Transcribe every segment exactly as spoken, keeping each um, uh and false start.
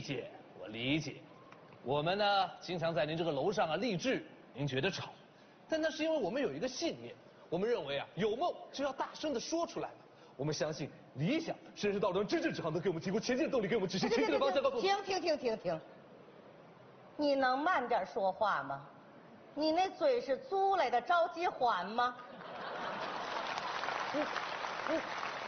解，我理解。我们呢，经常在您这个楼上啊励志，您觉得吵，但那是因为我们有一个信念，我们认为啊，有梦就要大声的说出来嘛。我们相信理想，绅士道德真正指航能给我们提供前进的动力，给我们指示前进的方向。告诉我， 停停停停停，你能慢点说话吗？你那嘴是租来的，着急还吗？你你，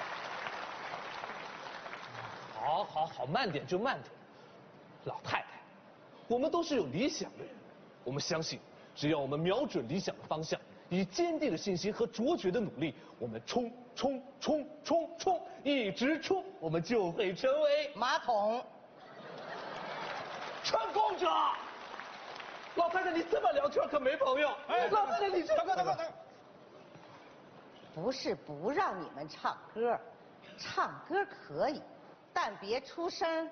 好好好，慢点就慢点。老太太，我们都是有理想的人，我们相信，只要我们瞄准理想的方向，以坚定的信心和卓绝的努力，我们冲冲冲冲冲，一直冲，我们就会成为马桶成功者。老太太，你这么聊天可没朋友。哎，老太太，你这……大哥，大哥，大哥， 不是不让你们唱歌，唱歌可以，但别出声。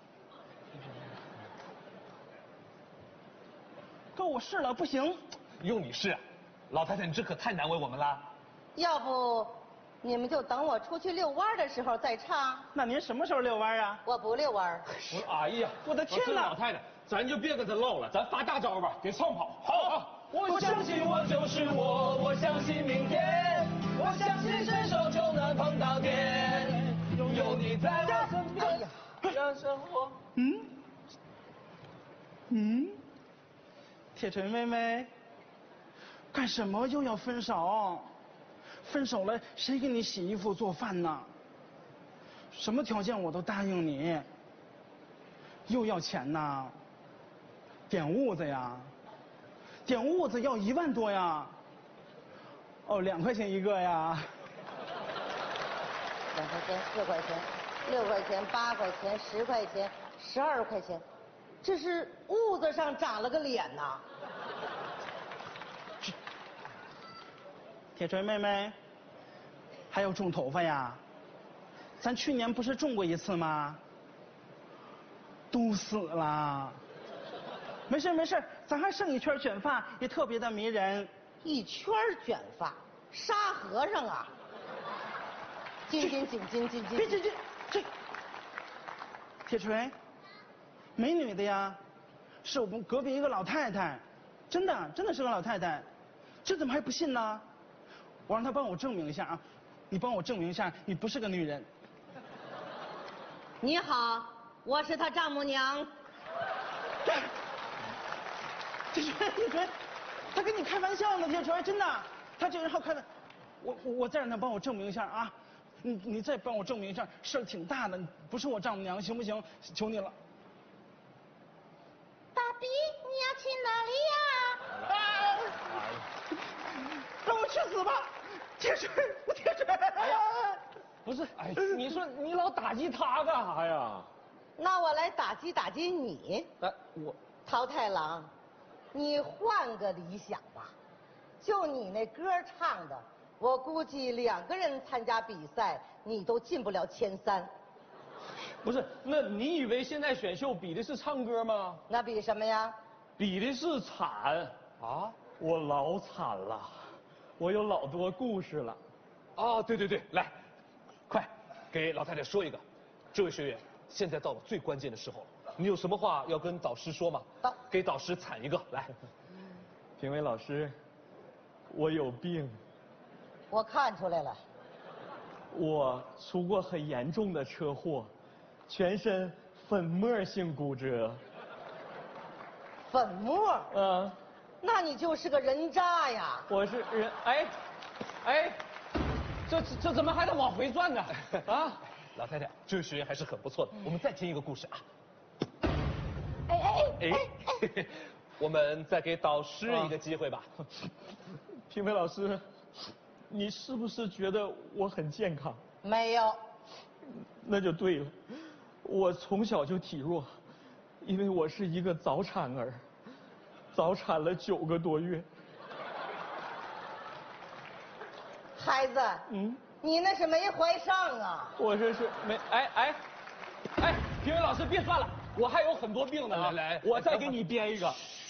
哥，我试了，不行。 用你试啊？老太太，你这可太难为我们了。 要不，你们就等我出去遛弯的时候再唱。 那您什么时候遛弯啊？ 我不遛弯。 我哎呀， 我的天哪！ 老太太，咱就别跟他唠了，咱发大招吧，给唱跑。 好，好我相信我就是我，我相信明天，我相信伸手就能碰到天，有你在我身边，让生活。 嗯嗯，铁锤妹妹，干什么又要分手？分手了，谁给你洗衣服做饭呢？什么条件我都答应你。又要钱呐？点痦子呀？点痦子要一万多呀？哦，两块钱一个呀？ 两块钱、四块钱、六块钱、八块钱、十块钱、十二块钱，这是痦子上长了个脸呐！ 铁锤妹妹，还有种头发呀？咱去年不是种过一次吗？都死了。没事没事，咱还剩一圈卷发，也特别的迷人。 一圈卷发，沙和尚啊！紧紧紧紧紧紧！ 别这这这！铁锤，没女的呀，是我们隔壁一个老太太，真的真的是个老太太，这怎么还不信呢？我让她帮我证明一下啊，你帮我证明一下，你不是个女人。 你好，我是她丈母娘。 铁锤，铁锤，他跟你开玩笑呢，铁锤，真的，他这个人好开的。我我再让他帮我证明一下啊，你你再帮我证明一下，事儿挺大的，不是我丈母娘，行不行？求你了。 大比，你要去哪里呀？啊！ 让我去死吧，铁锤，铁锤！哎呀， 不是，哎，你说你老打击他干啥呀？ 那我来打击打击你。 哎，我桃太郎，你换个理想吧。就你那歌唱的，我估计两个人参加比赛，你都进不了前三。 不是，那你以为现在选秀比的是唱歌吗？ 那比什么呀？ 比的是惨啊！我老惨了，我有老多故事了。 啊，对对对，来，快给老太太说一个。这位学员，现在到了最关键的时候了，你有什么话要跟导师说吗？ 导给导师惨一个，来。 评委老师，我有病， 我看出来了。 我出过很严重的车祸，全身粉末性骨折。 粉末？ 嗯， 那你就是个人渣呀！ 我是人，哎，哎，这这怎么还得往回转呢？啊， 老太太，这位学员还是很不错的。我们再听一个故事啊。 哎哎哎，哎我们再给导师一个机会吧。 评委老师，你是不是觉得我很健康？ 没有。 那就对了，我从小就体弱，因为我是一个早产儿，早产了九个多月。 孩子， 嗯， 你那是没怀上啊！ 我这是没，哎哎，哎，评委老师别算了，我还有很多病呢。 来来， 我再给你编一个。